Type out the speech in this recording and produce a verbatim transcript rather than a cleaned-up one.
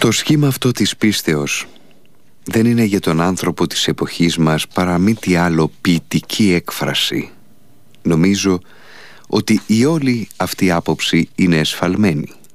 Το σχήμα αυτό της πίστεως δεν είναι για τον άνθρωπο της εποχής μας παρά μη τι άλλο ποιητική έκφραση. Νομίζω ότι η όλη αυτή άποψη είναι εσφαλμένη.